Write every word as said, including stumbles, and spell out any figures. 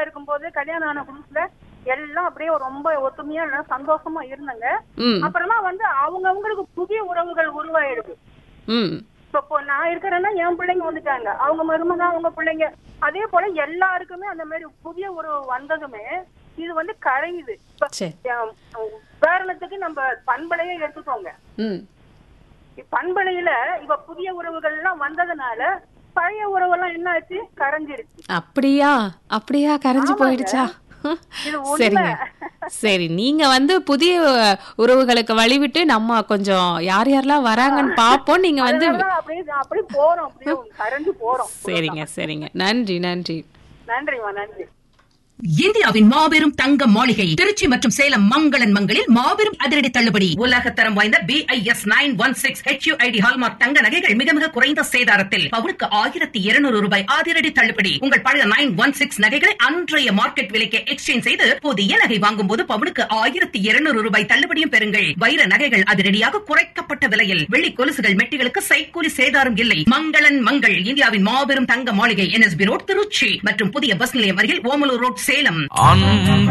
இருக்கும்போது கல்யாணம் ஆன புதுசுல எல்லாம் அப்படியே ரொம்ப ஒத்துமையா சந்தோஷமா இருந்தாங்க. அப்புறமா வந்து அவங்க அவங்களுக்கு புதிய உறவுகள் உருவாயிடுது. இப்போ நான் இருக்கிறேன்னா என் பிள்ளைங்க வந்துட்டாங்க, அவங்க மருமக அவங்க பிள்ளைங்க, அதே போல எல்லாருக்குமே அந்த மாதிரி புதிய உறவு வந்ததுமே இது வந்து கரையுது. உதாரணத்துக்கு நம்ம பண்பலையே எடுத்துக்கோங்க. பண்பலையில இப்ப புதிய உறவுகள் எல்லாம் வந்ததுனால பழைய உறவெல்லாம் என்ன ஆச்சு, கரைஞ்சிருச்சு. அப்படியா அப்படியா கரைஞ்சு போயிடுச்சா? சரிங்க, சரி. நீங்க வந்து புதிய உறவுகளுக்கு வழிவிட்டு நம்ம கொஞ்சம் யார் யாரெல்லாம் வராங்கன்னு பாப்போம். நீங்க வந்து அப்படி போறோம், கரைஞ்சு போறோம். சரிங்க சரிங்க, நன்றி நன்றி நன்றிமா நன்றி. இந்தியாவின் மாபெரும் தங்க மாளிகை திருச்சி மற்றும் சேலம் மங்களன் மங்களில் மாபெரும் அதிரடி தள்ளுபடி. உலகத்தரம் வாய்ந்த B I S nine one six H you I D hallmark தங்க நகைகள் மிக மிக குறைந்த சேதாரத்தில் பவுனுக்கு ஆயிரத்தி இருநூறு ரூபாய் அதிரடி தள்ளுபடி. உங்கள் பழைய நைன் ஒன் சிக்ஸ் நகைகளை அன்றைய மார்க்கெட் விலைக்கு எக்ஸ்சேஞ்ச் செய்து புதிய நகை வாங்கும் போது பவுனுக்கு ஆயிரத்தி இருநூறு ரூபாய் தள்ளுபடியும் பெறுங்கள். வைர நகைகள் அதிரடியாக குறைக்கப்பட்ட விலையில், வெள்ளி கொலுசுகள் மெட்டிகளுக்கு சைக்கூலி சேதாரம் இல்லை. மங்களன் மங்கள் இந்தியாவின் மாபெரும் தங்க மாளிகை N S B road Trichy மற்றும் புதிய பஸ் நிலையம் அருகில் ஓமலூர் ரோட் சேலம்.